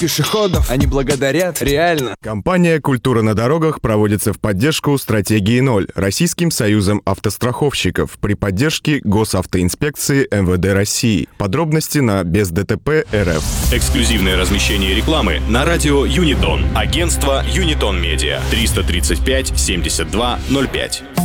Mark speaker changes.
Speaker 1: пешеходов. Они благодарят, реально.
Speaker 2: Компания «Культура на дорогах» проводится в поддержку стратегии 0 Российским союзом автостраховщиков при поддержке Госавтоинспекции МВД России. Подробности на бездтп.рф.
Speaker 3: Эксклюзивное размещение рекламы на радио Юнитон. Агентство Юнитон Медиа. 335 72 05.